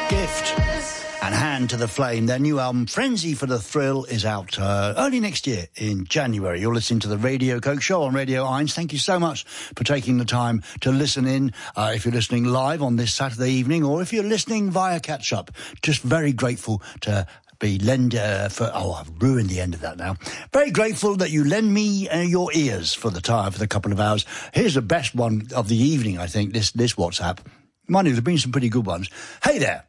Gift and Hand to the Flame. Their new album, Frenzy for the Thrill, is out early next year in January. You're listening to the Radio Coke Show on Radio 1. Thank you so much for taking the time to listen in. If you're listening live on this Saturday evening, or if you're listening via catch-up, just very grateful to be I've ruined the end of that now. Very grateful that you lend me your ears for the couple of hours. Here's the best one of the evening, I think, this WhatsApp. Mind you, there's been some pretty good ones. Hey there.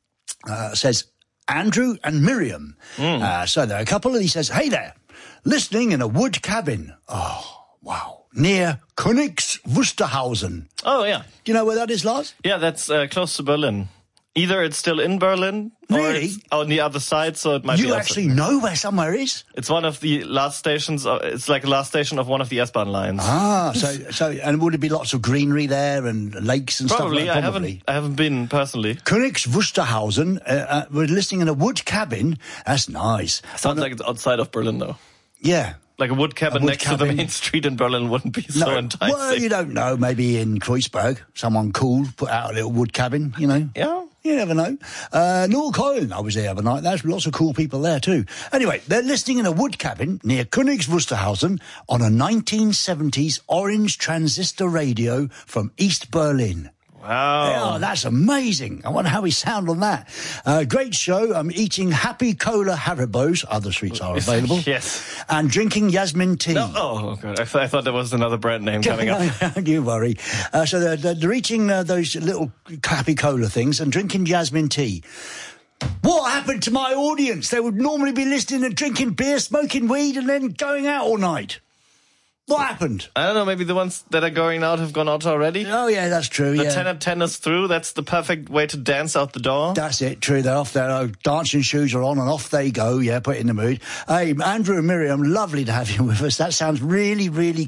Says Andrew and Miriam. So there are a couple, and he says, hey there, listening in a wood cabin. Oh, wow. Near Königs Wusterhausen. Oh, yeah. Do you know where that is, Lars? Yeah, that's close to Berlin. Either it's still in Berlin, or it's on the other side, so it might be... You actually know where somewhere is? It's one of the last stations, it's like the last station of one of the S-Bahn lines. Ah, so and would it be lots of greenery there and lakes and Probably, stuff like that? Probably, I haven't been personally. Königs Wusterhausen, we're listening in a wood cabin. That's nice. Sounds like it's outside of Berlin, though. Yeah. Like a wood cabin next to the main street in Berlin wouldn't be so enticing. Well, you don't know. Maybe in Kreuzberg, someone cool put out a little wood cabin, you know. Yeah. You never know. Noel Coyne, I was there the other night. There's lots of cool people there too. Anyway, they're listening in a wood cabin near Königs Wusterhausen on a 1970s orange transistor radio from East Berlin. Wow. Oh, that's amazing. I wonder how we sound on that. Great show. I'm eating Happy Cola Haribos. Other sweets are available. Yes. And drinking Yasmin tea. No, oh, God. I thought there was another brand name coming up. Don't you worry. So they're eating those little Happy Cola things and drinking Yasmin tea. What happened to my audience? They would normally be listening and drinking beer, smoking weed, and then going out all night. What happened? I don't know, maybe the ones that are going out have gone out already? Oh, yeah, that's true, The 10 at 10 is through. That's the perfect way to dance out the door. That's it, true. They're off, their dancing shoes are on and off they go. Yeah, put in the mood. Hey, Andrew and Miriam, lovely to have you with us. That sounds really, really